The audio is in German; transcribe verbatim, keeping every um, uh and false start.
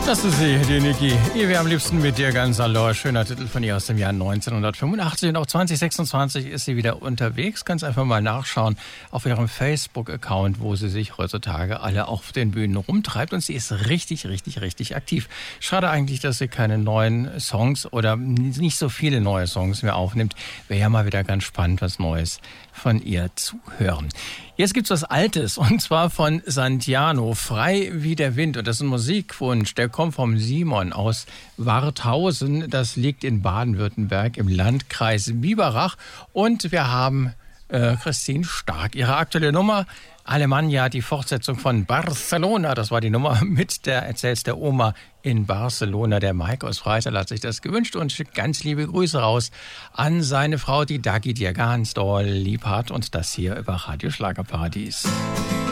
Das ist sie, die Niki. Ich wäre am liebsten mit dir ganz allein. Schöner Titel von ihr aus dem Jahr neunzehnhundertfünfundachtzig. Und auch zwanzig sechsundzwanzig ist sie wieder unterwegs. Ganz einfach mal nachschauen auf ihrem Facebook-Account, wo sie sich heutzutage alle auf den Bühnen rumtreibt. Und sie ist richtig, richtig, richtig aktiv. Schade eigentlich, dass sie keine neuen Songs oder nicht so viele neue Songs mehr aufnimmt. Wäre ja mal wieder ganz spannend, was Neues von ihr zu hören. Jetzt gibt's was Altes, und zwar von Santiano, Frei wie der Wind. Und das ist ein Musikwunsch, der kommt vom Simon aus Warthausen. Das liegt in Baden-Württemberg im Landkreis Biberach. Und wir haben äh, Christine Stark, ihre aktuelle Nummer. Alemannia, die Fortsetzung von Barcelona. Das war die Nummer mit der Erzähl's der Oma in Barcelona. Der Mike aus Freital hat sich das gewünscht und schickt ganz liebe Grüße raus an seine Frau, die Dagi, die er ganz doll lieb hat. Und das hier über Radio Schlagerparadies.